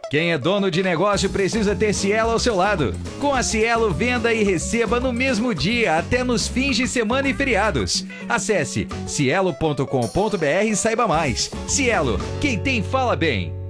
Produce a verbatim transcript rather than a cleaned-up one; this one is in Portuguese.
Quem é dono de negócio precisa ter Cielo ao seu lado. Com a Cielo, venda e receba no mesmo dia, até nos fins de semana e feriados. Acesse cielo ponto com ponto br e saiba mais. Cielo, quem tem fala bem.